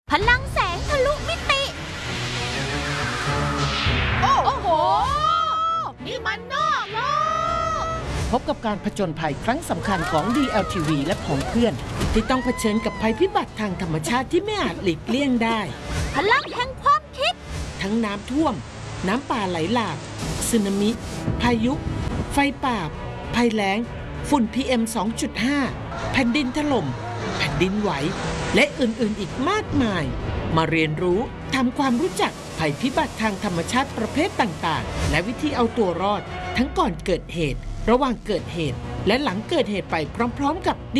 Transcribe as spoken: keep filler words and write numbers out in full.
พลังแสงทะลุมิติโอ้โหนี่มันนอกโลกพบกับการผจญภัยครั้งสำคัญของ ดี แอล ที วี และผองเพื่อนที่ต้องเผชิญกับภัยพิบัติทางธรรมชาติที่ไม่อาจหลีกเลี่ยงได้พลังแห่งความคิดทั้งน้ำท่วมน้ำป่าไหลหลากสึนามิพายุไฟป่าภัยแล้งฝุ่น พี เอ็ม สองจุดห้า แผ่นดินถล่มแผ่นดินไหวและอื่นๆอีกมากมายมาเรียนรู้ทำความรู้จักภัยพิบัติทางธรรมชาติประเภทต่างๆและวิธีเอาตัวรอดทั้งก่อนเกิดเหตุระหว่างเกิดเหตุและหลังเกิดเหตุไปพร้อมๆกับ